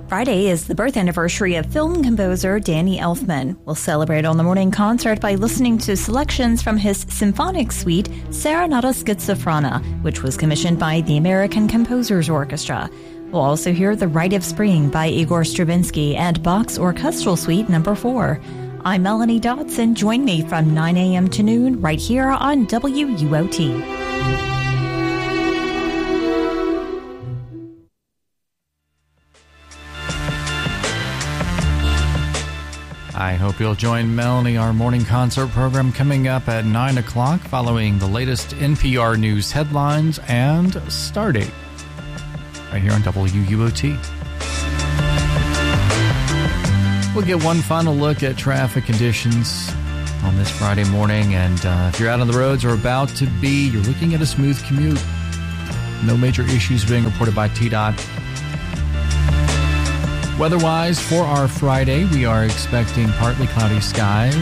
Friday is the birth anniversary of film composer Danny Elfman. We'll celebrate on the morning concert by listening to selections from his symphonic suite, Serenata Schizophrenia, which was commissioned by the American Composers Orchestra. We'll also hear The Rite of Spring by Igor Stravinsky and Bach's Orchestral Suite No. 4. I'm Melanie Dotson. Join me from 9 a.m. to noon right here on WUOT. I hope you'll join Melanie. Our morning concert program coming up at 9 o'clock following the latest NPR News headlines and Stardate right here on WUOT. We'll get one final look at traffic conditions on this Friday morning, and if you're out on the roads or about to be, you're looking at a smooth commute. No major issues being reported by TDOT. Weather-wise, for our Friday, we are expecting partly cloudy skies.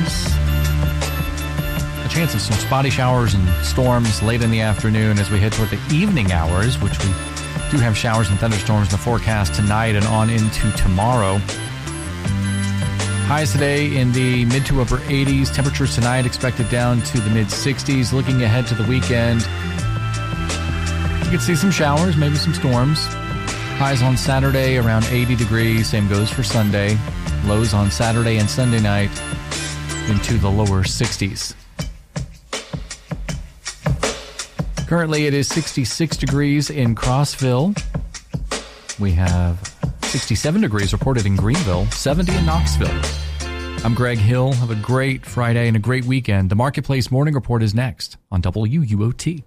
A chance of some spotty showers and storms late in the afternoon as we head toward the evening hours, which we do have showers and thunderstorms in the forecast tonight and on into tomorrow. Highs today in the mid to upper 80s. Temperatures tonight expected down to the mid 60s. Looking ahead to the weekend, you could see some showers, maybe some storms. Highs on Saturday around 80 degrees. Same goes for Sunday. Lows on Saturday and Sunday night into the lower 60s. Currently it is 66 degrees in Crossville. We have 67 degrees reported in Greenville, 70 in Knoxville. I'm Greg Hill. Have a great Friday and a great weekend. The Marketplace Morning Report is next on WUOT.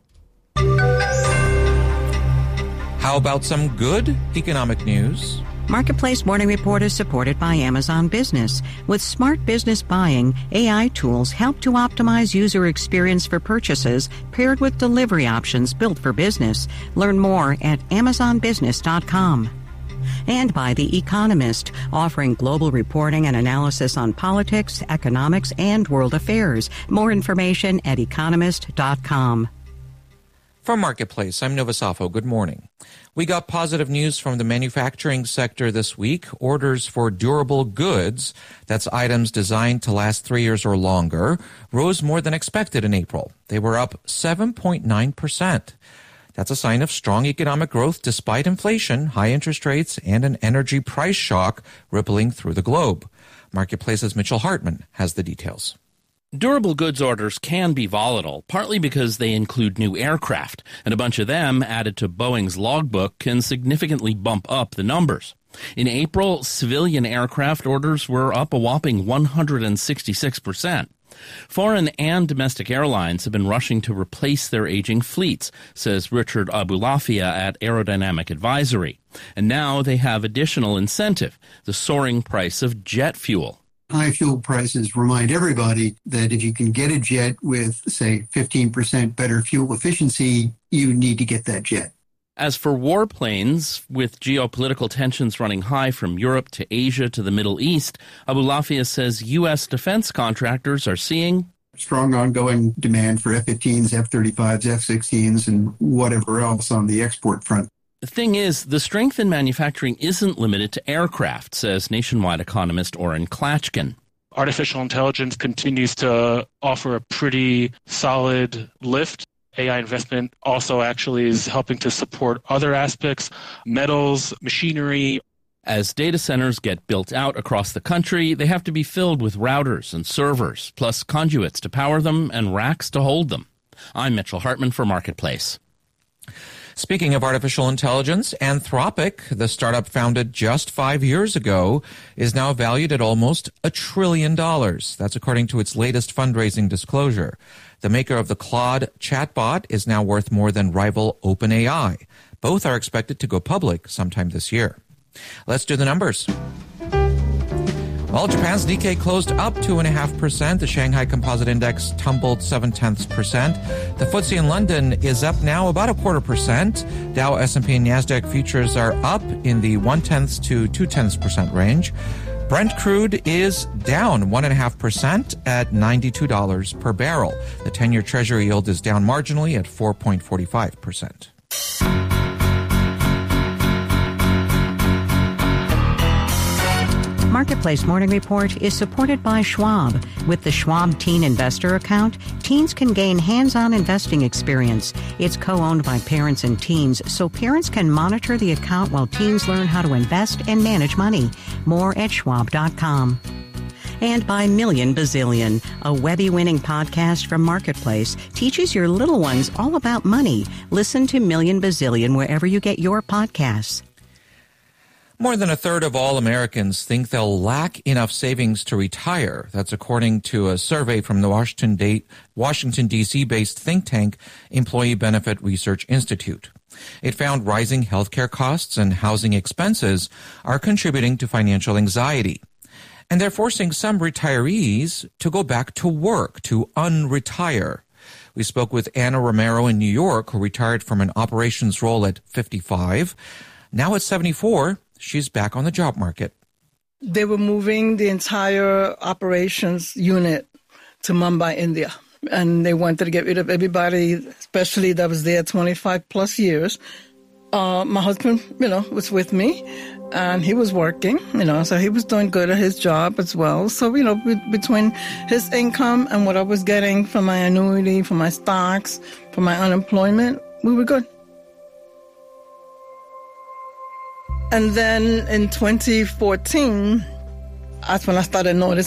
How about some good economic news? Marketplace Morning Report is supported by Amazon Business. With smart business buying, AI tools help to optimize user experience for purchases paired with delivery options built for business. Learn more at amazonbusiness.com. And by The Economist, offering global reporting and analysis on politics, economics, and world affairs. More information at economist.com. From Marketplace, I'm Novosafo. Good morning. We got positive news from the manufacturing sector this week. Orders for durable goods, that's items designed to last 3 years or longer, rose more than expected in April. They were up 7.9%. That's a sign of strong economic growth despite inflation, high interest rates, and an energy price shock rippling through the globe. Marketplace's Mitchell Hartman has the details. Durable goods orders can be volatile, partly because they include new aircraft, and a bunch of them added to Boeing's logbook can significantly bump up the numbers. In April, civilian aircraft orders were up a whopping 166%. Foreign and domestic airlines have been rushing to replace their aging fleets, says Richard Abulafia at Aerodynamic Advisory. And now they have additional incentive, the soaring price of jet fuel. High fuel prices remind everybody that if you can get a jet with, say, 15% better fuel efficiency, you need to get that jet. As for warplanes, with geopolitical tensions running high from Europe to Asia to the Middle East, Abulafia says U.S. defense contractors are seeing strong ongoing demand for F-15s, F-35s, F-16s, and whatever else on the export front. The thing is, the strength in manufacturing isn't limited to aircraft, says nationwide economist Oren Klatchkin. Artificial intelligence continues to offer a pretty solid lift. AI investment also actually is helping to support other aspects, metals, machinery. As data centers get built out across the country, they have to be filled with routers and servers, plus conduits to power them and racks to hold them. I'm Mitchell Hartman for Marketplace. Speaking of artificial intelligence, Anthropic, the startup founded just 5 years ago, is now valued at almost $1 trillion. That's according to its latest fundraising disclosure. The maker of the Claude chatbot is now worth more than rival OpenAI. Both are expected to go public sometime this year. Let's do the numbers. Well, Japan's Nikkei closed up 2.5%. The Shanghai Composite Index tumbled 0.7%. The FTSE in London is up now about 0.25%. Dow, S&P, and Nasdaq futures are up in the 0.1 to 0.2% range. Brent crude is down 1.5% at $92 per barrel. The 10-year Treasury yield is down marginally at 4.45%. Marketplace Morning Report is supported by Schwab. With the Schwab Teen Investor Account, teens can gain hands-on investing experience. It's co-owned by parents and teens, so parents can monitor the account while teens learn how to invest and manage money. More at schwab.com. And by Million Bazillion, a Webby-winning podcast from Marketplace, teaches your little ones all about money. Listen to Million Bazillion wherever you get your podcasts. More than a third of all Americans think they'll lack enough savings to retire. That's according to a survey from the Washington, D.C.-based think tank Employee Benefit Research Institute. It found rising healthcare costs and housing expenses are contributing to financial anxiety. And they're forcing some retirees to go back to work, to unretire. We spoke with Anna Romero in New York, who retired from an operations role at 55. Now at 74, she's back on the job market. They were moving the entire operations unit to Mumbai, India. And they wanted to get rid of everybody, especially that was there 25 plus years. My husband, was with me. And he was working, so he was doing good at his job as well. So, between his income and what I was getting from my annuity, from my stocks, from my unemployment, we were good. And then in 2014, that's when I started noticing